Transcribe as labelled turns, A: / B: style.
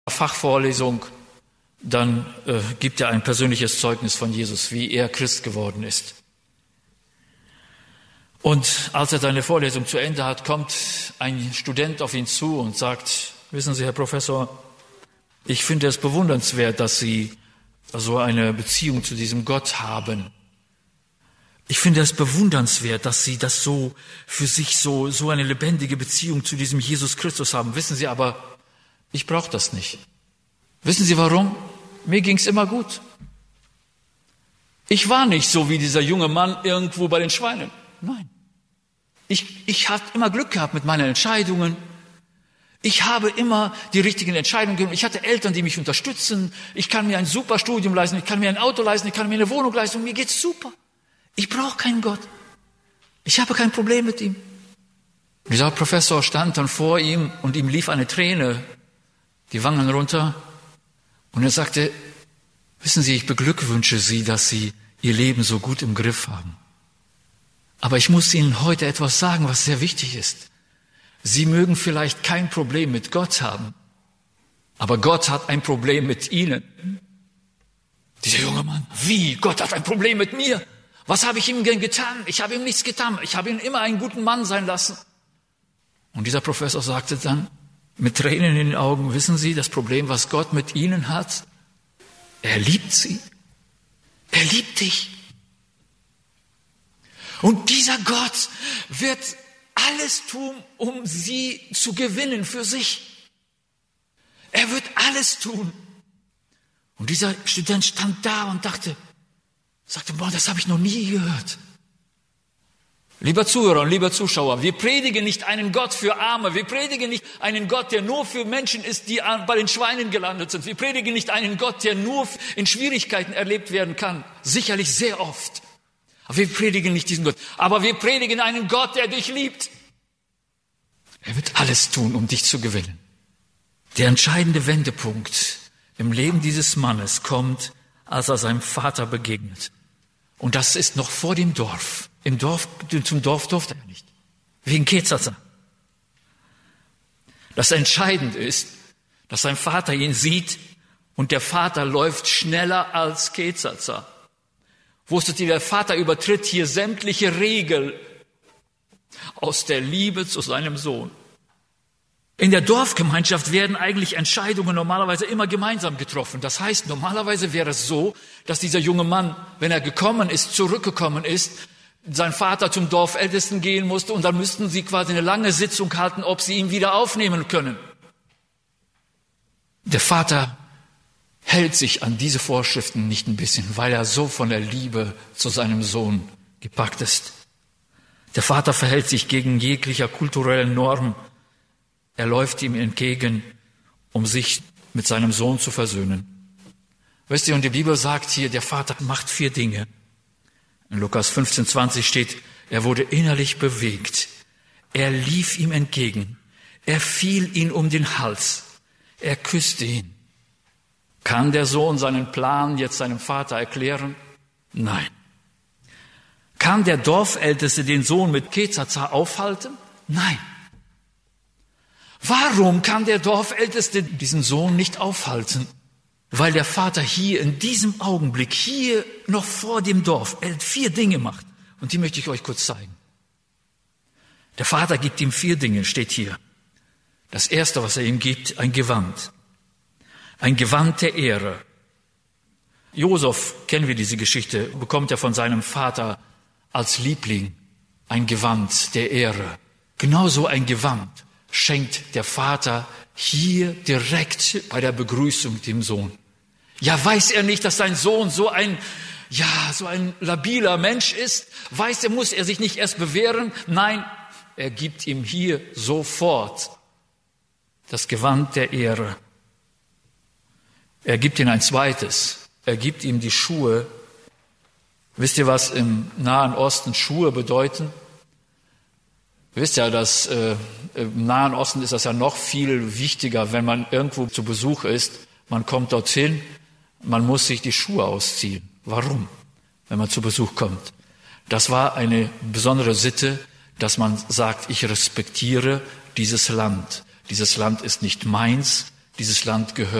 A: Fachvorlesung, dann gibt er ein persönliches Zeugnis von Jesus, wie er Christ geworden ist. Und als er seine Vorlesung zu Ende hat, kommt ein Student auf ihn zu und sagt, wissen Sie, Herr Professor, ich finde es bewundernswert, dass Sie so eine Beziehung zu diesem Gott haben. Ich finde es bewundernswert, dass Sie das so für sich so eine lebendige Beziehung zu diesem Jesus Christus haben. Wissen Sie, aber ich brauche das nicht. Wissen Sie warum? Mir ging's immer gut. Ich war nicht so wie dieser junge Mann irgendwo bei den Schweinen. Nein. Ich habe immer Glück gehabt mit meinen Entscheidungen. Ich habe immer die richtigen Entscheidungen genommen. Ich hatte Eltern, die mich unterstützen. Ich kann mir ein super Studium leisten. Ich kann mir ein Auto leisten. Ich kann mir eine Wohnung leisten. Und mir geht's super. Ich brauche keinen Gott. Ich habe kein Problem mit ihm. Dieser Professor stand dann vor ihm und ihm lief eine Träne die Wangen runter. Und er sagte, wissen Sie, ich beglückwünsche Sie, dass Sie Ihr Leben so gut im Griff haben. Aber ich muss Ihnen heute etwas sagen, was sehr wichtig ist. Sie mögen vielleicht kein Problem mit Gott haben, aber Gott hat ein Problem mit Ihnen. Dieser junge Mann, wie? Gott hat ein Problem mit mir? Was habe ich ihm denn getan? Ich habe ihm nichts getan. Ich habe ihn immer einen guten Mann sein lassen. Und dieser Professor sagte dann, mit Tränen in den Augen, wissen Sie, das Problem, was Gott mit Ihnen hat, er liebt Sie. Er liebt dich. Und dieser Gott wird alles tun, um Sie zu gewinnen für sich. Er wird alles tun. Und dieser Student stand da und sagte, boah, das habe ich noch nie gehört. Lieber Zuhörer und lieber Zuschauer, wir predigen nicht einen Gott für Arme, wir predigen nicht einen Gott, der nur für Menschen ist, die bei den Schweinen gelandet sind. Wir predigen nicht einen Gott, der nur in Schwierigkeiten erlebt werden kann, sicherlich sehr oft. Aber wir predigen nicht diesen Gott, aber wir predigen einen Gott, der dich liebt. Er wird alles tun, um dich zu gewinnen. Der entscheidende Wendepunkt im Leben dieses Mannes kommt, als er seinem Vater begegnet. Und das ist noch vor dem Dorf. Zum Dorf durfte er nicht. Wegen Kezaza. Das Entscheidende ist, dass sein Vater ihn sieht und der Vater läuft schneller als Kezaza. Wusstet ihr, der Vater übertritt hier sämtliche Regeln aus der Liebe zu seinem Sohn. In der Dorfgemeinschaft werden eigentlich Entscheidungen normalerweise immer gemeinsam getroffen. Das heißt, normalerweise wäre es so, dass dieser junge Mann, wenn er zurückgekommen ist, sein Vater zum Dorfältesten gehen musste und dann müssten sie quasi eine lange Sitzung halten, ob sie ihn wieder aufnehmen können. Der Vater hält sich an diese Vorschriften nicht ein bisschen, weil er so von der Liebe zu seinem Sohn gepackt ist. Der Vater verhält sich gegen jeglicher kulturellen Norm. Er läuft ihm entgegen, um sich mit seinem Sohn zu versöhnen. Wisst ihr, und die Bibel sagt hier, der Vater macht 4 Dinge. In Lukas 15,20 steht, er wurde innerlich bewegt. Er lief ihm entgegen. Er fiel ihm um den Hals. Er küsste ihn. Kann der Sohn seinen Plan jetzt seinem Vater erklären? Nein. Kann der Dorfälteste den Sohn mit Kezaza aufhalten? Nein. Warum kann der Dorfälteste diesen Sohn nicht aufhalten? Weil der Vater hier in diesem Augenblick, hier noch vor dem Dorf, 4 Dinge macht. Und die möchte ich euch kurz zeigen. Der Vater gibt ihm 4 Dinge, steht hier. Das erste, was er ihm gibt, ein Gewand. Ein Gewand der Ehre. Josef, kennen wir diese Geschichte, bekommt er von seinem Vater als Liebling ein Gewand der Ehre. Genauso ein Gewand schenkt der Vater hier direkt bei der Begrüßung dem Sohn. Ja, weiß er nicht, dass sein Sohn so ein labiler Mensch ist? Muss er sich nicht erst bewähren? Nein, er gibt ihm hier sofort das Gewand der Ehre. Er gibt ihm ein zweites. Er gibt ihm die Schuhe. Wisst ihr, was im Nahen Osten Schuhe bedeuten? Ihr wisst ja, dass im Nahen Osten ist das ja noch viel wichtiger, wenn man irgendwo zu Besuch ist. Man kommt dorthin, man muss sich die Schuhe ausziehen. Warum? Wenn man zu Besuch kommt. Das war eine besondere Sitte, dass man sagt, ich respektiere dieses Land. Dieses Land ist nicht meins, dieses Land gehört.